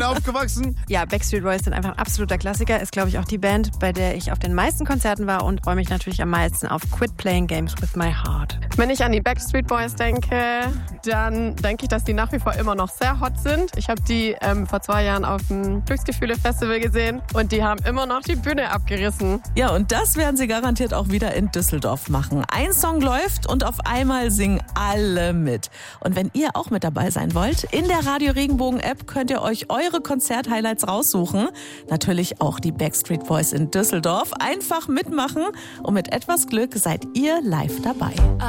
aufgewachsen? Ja, Backstreet Boys sind einfach ein absoluter Klassiker. Ist, glaube ich, auch die Band, bei der ich auf den meisten Konzerten war und freue mich natürlich am meisten auf Quit Playing Games with My Heart. Wenn ich an die Backstreet Boys denke, dann denke ich, dass die nach wie vor immer noch sehr hot sind. Ich habe die vor 2 Jahren auf dem Glücksgefühle-Festival gesehen und die haben immer noch die Bühne abgerissen. Ja, und das werden sie garantiert auch wieder in Düsseldorf machen. Ein Song läuft und auf einmal singen alle mit. Und wenn ihr auch mit dabei sein wollt, in der Radio Regenbogen App könnt ihr euch eure Konzert-Highlights raussuchen. Natürlich auch die Backstreet Boys in Düsseldorf. Einfach mitmachen und mit etwas Glück seid ihr live dabei.